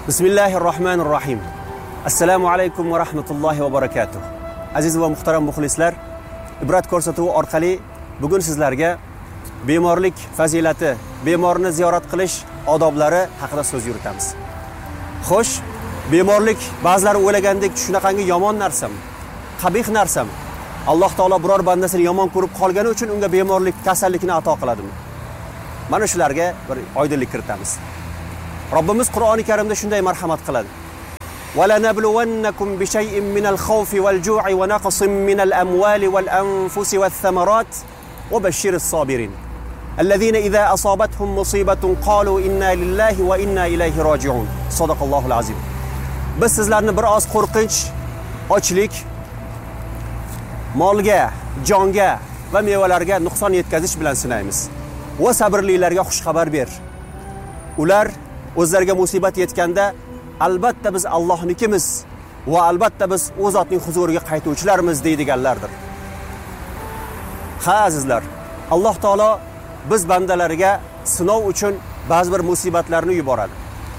Bismillahirrohmanirrohim. Assalomu alaykum va rahmatullohi va barakatuh. Aziz va muhtaram muxlislar, ibrat ko'rsatuvi orqali bugun sizlarga bemorlik fazilati, bemorni ziyorat qilish odoblari haqida so'z yuritamiz. Xo'sh, bemorlik ba'zilari o'ylagandek shunaqangi yomon narsami? Qabih narsami? Alloh taolo biror bandasini yomon ko'rib qolgani uchun unga bemorlik, kasallikni ato qiladimi? Mana shularga bir oydinlik kiritamiz. Robbimiz Qur'oni Karimda shunday marhamat qiladi. Wala nabluwannakum bi shay'in minal khawfi wal ju'i wa naqsin minal amwali wal anfusi wath thamarat wa bashshiris sabirin. Alladhina idha asabatuhum musibatun qalu inna lillahi wa inna ilayhi raji'un. Sadaqallohul azim. Biz sizlarni biroz qo'rqinch, ochlik, molga, jonga va mevalarga nuqson yetkazish bilan sinaymiz. Va sabrlilarga xush xabar ber. Ular o'zlariga musibat yetganda albatta biz Allohnikimiz va albatta biz o'z zotning huzuriga qaytuvchilarmiz deydiganlardir. Ha azizlar, Alloh taolo biz bandalariga sinov uchun ba'zi bir musibatlarni yuboradi.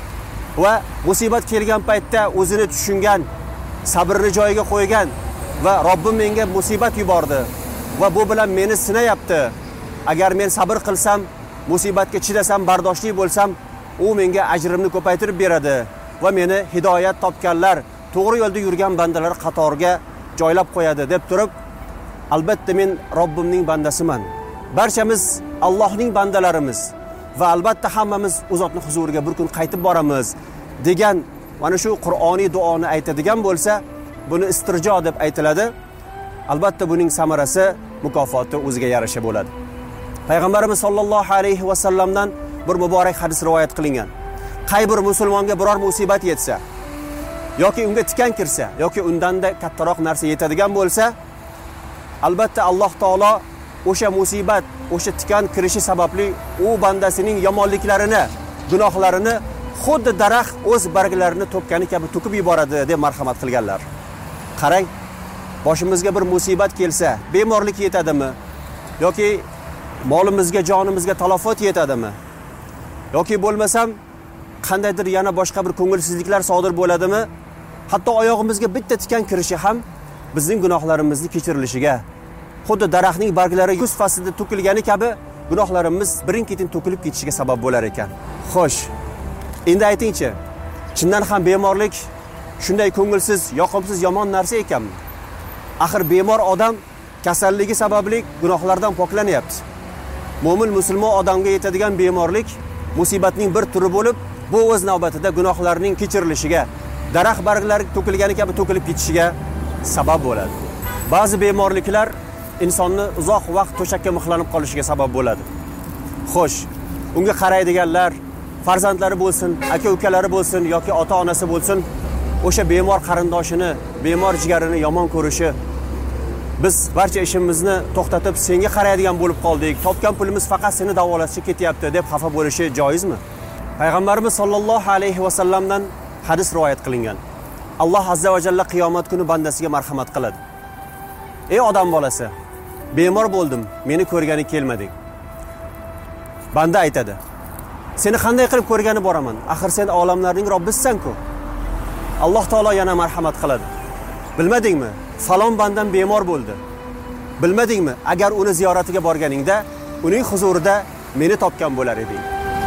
Va musibat kelgan paytda o'zini tushungan, sabrni joyiga qo'ygan va Robbim menga musibat yubordi va bu bilan meni sinayapti. Agar men sabr qilsam, musibatga chidasam, bardoshli bo'lsam, u menga ajrimni ko'paytirib beradi va meni hidoyat topganlar, to'g'ri yo'lda yurgan bandalar qatoriga joylab qo'yadi deb turib, albatta men Robbimning bandasiman. Barchamiz Allohning bandalarimiz va albatta hammamiz o'z zotning huzuriga bir kun qaytib boramiz degan mana shu Qur'oniy duoni aytadigan bo'lsa, buni istirjo deb aytiladi. Albatta buning samarasi, mukofoti o'ziga yarasha bo'ladi. Payg'ambarimiz sollallohu alayhi va sallamdan bir muborak hadis rivoyat qilingan. Qay bir musulmonga biror musibat yetsa yoki unga tikan kirsa yoki undanda kattaroq narsa yetadigan bo'lsa, albatta Alloh taolo o'sha musibat, o'sha tikan kirishi sababli u bandasining yomonliklarini, gunohlarini xuddi daraxt o'z barglarini to'kkani kabi to'kib yuboradi deb marhamat qilganlar. Qarang, boshimizga bir musibat kelsa, bemorlik yetadimi yoki molimizga, jonimizga talofot yetadimi? Yoki bo'lmasam qandaydir yana boshqa bir ko'ngilsizliklar sodir bo'ladimi? Hatto oyog'imizga bitta tikan kirishi ham bizning gunohlarimizni kechirilishiga, xuddi daraxtning barglari kuz faslida to'kilgani kabi gunohlarimiz birin-ketin to'kilib ketishiga sabab bo'lar ekan. Xo'sh, endi aytingchi, chindan ham bemorlik shunday ko'ngilsiz, yoqimsiz, yomon narsa ekanmi? Axir bemor odam kasalligi sababli gunohlardan poklanyapti. Mo'min musulmon odamga yetadigan bemorlik musibatning bir turi bo'lib, bu o'z navbatida gunohlarning kechirilishiga, daraxt barglari to'kilgani kabi to'kilib ketishiga sabab bo'ladi. Ba'zi bemorliklar insonni uzoq vaqt to'shakka mixlanib qolishiga sabab bo'ladi. Xo'sh, unga qaraydiganlar, farzandlari bo'lsin, aka-ukalari bo'lsin yoki ota-onasi bo'lsin, o'sha bemor qarindoshini, bemor jigarini yomon ko'rishi, biz barcha ishimizni to'xtatib senga qaraydigan bo'lib qoldik, topgan pulimiz faqat seni davolashga ketyapti deb xafa bo'lishi joizmi? Payg'ambarimiz sollallohu alayhi va sallamdan hadis rivoyat qilingan. Alloh azza va jalla qiyomat kuni bandasiga marhamat qiladi. Ey odam bolasi, bemor bo'ldim, meni ko'rgani kelmading. Banda aytadi: Seni qanday qilib ko'rgani boraman? Axir sen olamlarning Robbisisan-ku. Alloh taolo yana marhamat qiladi. Bilmadingmi? Falon bandam bemor bo'ldi. Bilmadingmi? Agar uni ziyoratiga borganingda, uning huzurida meni topgan bo'lar eding.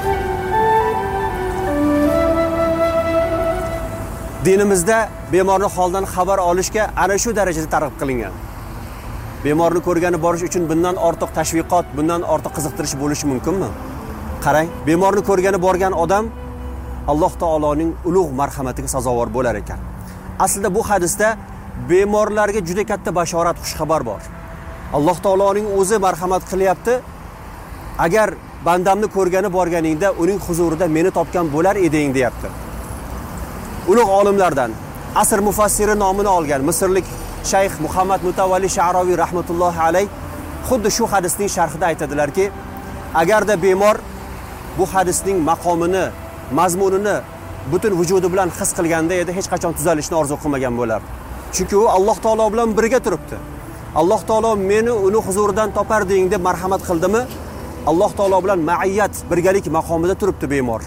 Dinimizda bemorning holidan xabar olishga ana shu darajada targ'ib qilingan. Bemorni ko'rgani borish uchun bundan ortiq tashviqot, bundan ortiq qiziqtirish bo'lishi mumkinmi? Qarang, bemorni ko'rgani borgan odam Alloh taoloning ulug' marhamatiga sazovor bo'lar ekan. Aslida bu hadisda bemorlarga juda katta bashorat, xush xabar bor. Alloh taoloning o'zi marhamat qilyapti. Agar bandamni ko'rgani borganingda uning huzurida meni topgan bo'lar eding deyapti. Ulug' olimlardan asr mufassiri nomini olgan misrlik Shayx Muhammad Mutavalli Sha'raviy rahmatullohi alayh xuddi shu hadisning sharhida aytadilarki, agarda bemor bu hadisning maqomini, mazmunini butun vujudi bilan his qilganda edi, hech qachon tuzalishni orzu qilmagan bo'lardi. Chunki u Alloh taolo bilan birga turibdi. Alloh taolo meni uni huzuridan toparding deb marhamat qildimi? Alloh taolo bilan ma'iyat, birgalik maqomida turibdi bemor.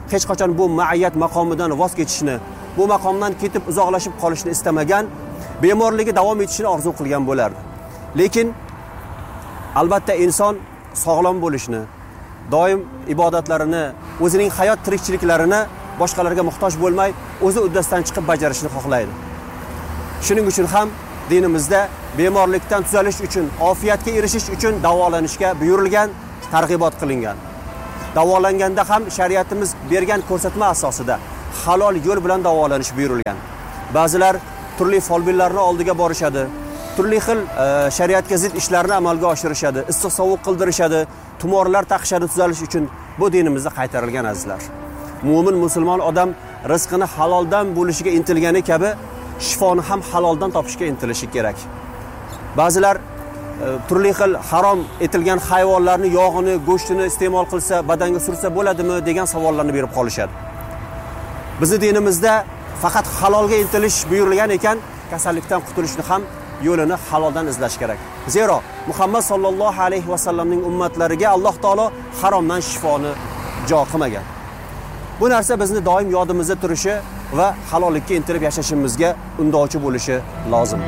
hech qachon bu ma'iyat maqomidan voz kechishni, bu maqomdan ketib uzoqlashib qolishni istamagan, bemorligi davom etishini orzu qilgan bo'lardi. Lekin albatta inson sog'lom bo'lishni, doim ibodatlarini, o'zining hayot tirikchiliklarini boshqalarga muhtoj bo'lmay, o'zi uddasidan chiqib bajarishni xohlaydi. Shuning uchun ham dinimizda bemorlikdan tuzalish uchun, ofiyatga erishish uchun davolanishga buyurilgan, targ'ibot qilingan. Davolanganda ham shariatimiz bergan ko'rsatma asosida halol yo'l bilan davolanish buyurilgan. Ba'zilar turli folbinlarning oldiga borishadi, turli xil shariatga zid ishlarni amalga oshirishadi, issiq sovuq qildirishadi, tumorlar taqishadi tuzalish uchun. Bu dinimizda qaytarilgan azizlar. Mu'min musulmon odam rizqini haloldan bo'lishiga intilgani kabi shifoni ham haloldan topishga intilishi kerak. Ba'zilar turli xil harom etilgan hayvonlarning yog'ini, go'shtini iste'mol qilsa, badanga sursa bo'ladimi degan savollarni berib qolishadi. Bizning dinimizda faqat halolga intilish buyurilgan ekan, kasallikdan qutulishni ham yo'lini haloldan izlash kerak. Zero Muhammad sallallohu alayhi va sallamning ummatlariga Alloh taolo haromdan shifoni jo qilmagan. Bu narsa bizni doim yodimizda turishi va halollikka intilib yashashimizga undovchi bo'lishi lozim.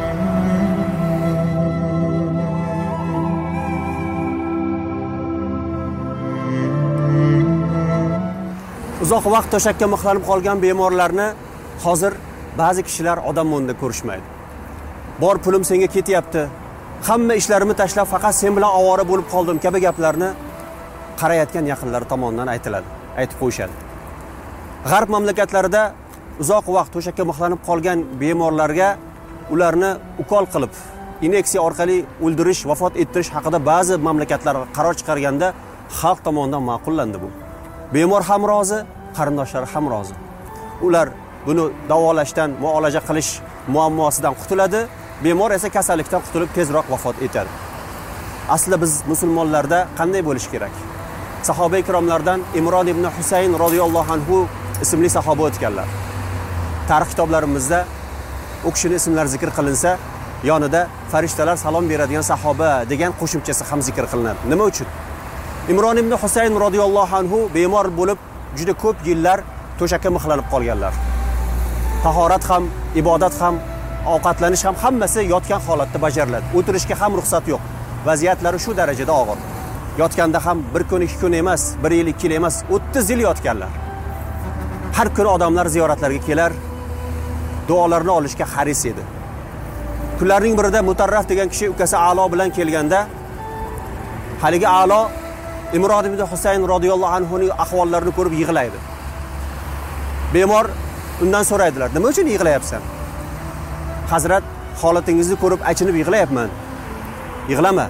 Uzoq vaqt to'shakka mixlanib qolgan bemorlarni hozir ba'zi kishilar odam o'rnida ko'rishmaydi. Bor pulim senga ketyapti, hamma ishlarimni tashlab faqat sen bilan ovora bo'lib qoldim kabi gaplarni qarayotgan yaqinlari tomonidan aytib qo'yishadi. G'arb mamlakatlarida uzoq vaqt to'shakka mixlanib qolgan bemorlarga ularni ukol qilib, inyeksiya orqali o'ldirish, vafot ettirish haqida ba'zi mamlakatlar qaror chiqarganda xalq tomonidan ma'qullandi bu. Bemor ham rozi, qarindoshlari ham rozi. Ular buni davolashdan, muolaja qilish muammosidan qutuladi, bemor esa kasallikdan qutulib tezroq vafot etadi. Aslida biz musulmonlarda qanday bo'lish kerak? Sahoba ikromlardan Imron ibn Husayn radhiyallohu anhu ismli sahoba o'tganlar. Tarix kitoblarimizda u kishining ismlari zikr qilinsa, yonida farishtalar salom beradigan sahoba degan qo'shimchasi ham zikr qilinadi. Nima uchun? Imron ibn Husayn radhiyallohu anhu bemor bo'lib juda ko'p yillar to'shakka mixlanib qolganlar. Tahorat ham, ibodat ham, ovqatlanish ham hammasi yotgan holatda bajariladi. O'tirishga ham ruxsat yo'q. Vaziyatlari shu darajada og'ir. Yotganda ham 1 kun 2 kun emas, 1 yil 2 yil emas, 30 yil yotganlar. Har kuni odamlar ziyoratlarga kelar, duolarni olishga haris edi. Kunlarning birida Mutarraf degan kishi ukasi A'lo bilan kelganda, haligi A'lo Imron ibn Husayn radhiyallohu anhu ning ahvollarini ko'rib yig'laydi. Bemor undan so'raydilar, nima uchun yig'layapsan? Hazrat, holatingizni ko'rib achinib yig'layapman. Yig'lama.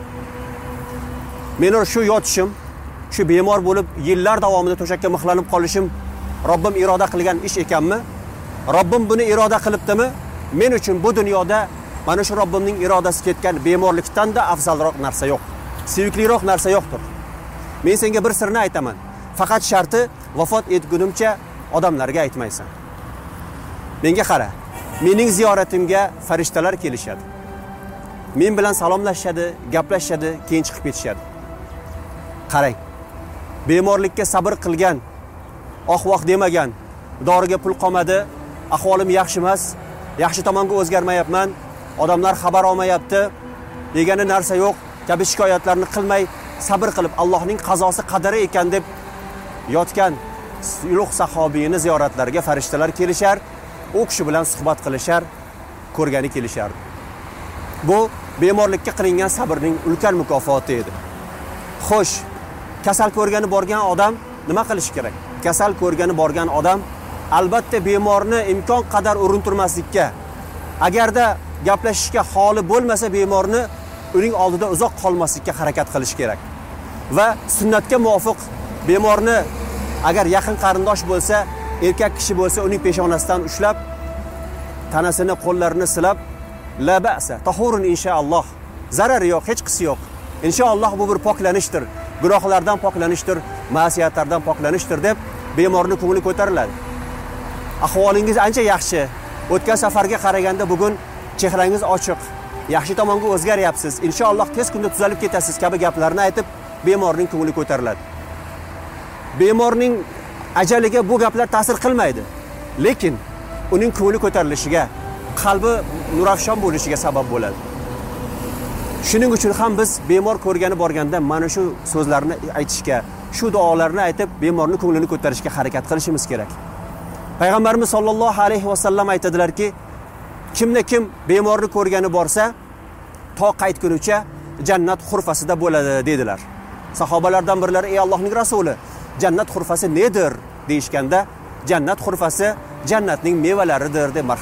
Men shu yotishim, shu bemor bo'lib yillar davomida to'shakka mixlanib qolishim Robbim iroda qilgan ish ekanmi? Robbim buni iroda qilibdimi? Men uchun bu dunyoda mana shu Robbimning irodasi ketgan bemorlikdan da afzalroq narsa yo'q. Suyukliroq narsa yo'qdir. Men senga bir sirni aytaman. Faqat sharti vafot etgunimcha odamlarga aytmaysan. Menga qara. Mening ziyoratimga farishtalar kelishadi. Men bilan salomlashadi, gaplashadi, keyin chiqib ketishadi. Qarang. Bemorlikka sabr qilgan, oq-voq demagan, doriga pul qolmadi, ahvolim yaxshi emas, yaxshi tomonga o'zgarmayapman, odamlar xabar olmayapti, degani narsa yo'q, kabi shikoyatlarni qilmay, sabr qilib Allohning qazosi qadari ekan deb yotgan ulug' sahobiyni ziyoratlariga farishtalar kelishar, u kishi bilan suhbat qilishar, ko'rgani kelishar. Bu bemorlikka qilingan sabrning ulkan mukofoti edi. Xo'sh, kasal ko'rgani borgan odam nima qilish kerak? Kasal ko'rgani borgan odam albatta bemorni imkon qadar urintirmaslikka, agarda gaplashishga holi bo'lmasa bemorni uning oldida uzoq qolmaslikka harakat qilish kerak. Va sunnatga muvofiq bemorni agar yaqin qarindosh bo'lsa, erkak kishi bo'lsa, uning peshonasidan ushlab, tanasini, qo'llarini silab, la ba'sa, tahurun inshaalloh. Zarari yo'q, hech qisi yo'q. Inshaalloh bu bir poklanishdir. Gunohlardan poklanishdir, ma'siyatlardan poklanishdir deb bemorning ko'ngli ko'tariladi. Ahvolingiz ancha yaxshi. O'tgan safarga qaraganda bugun chehrangiz ochiq, yaxshi tomonga o'zgaryapsiz. Inshaalloh tez kunda tuzalib ketasiz kabi gaplarni aytib bemorning ko'ngli ko'tariladi. Bemorning ajaliga bu gaplar ta'sir qilmaydi. Lekin uning ko'ngli ko'tarilishiga, qalbi nurafshon bo'lishiga sabab bo'ladi. Shuning uchun ham biz bemor ko'rgani borganda mana shu so'zlarni aytishga, shu duolarni aytib bemorning ko'nglini ko'tarishga harakat qilishimiz kerak. Payg'ambarimiz sollallohu alayhi vasallam aytadilarki, kimni kim bemorni ko'rgani borsa, to qaytgunicha jannat xurfasida bo'ladi dedilar. Sahobalardan birlari, ey Allohning rasuli, jannat xurfasi nedir deyishganda, jannat xurfasi jannatning mevalaridir deb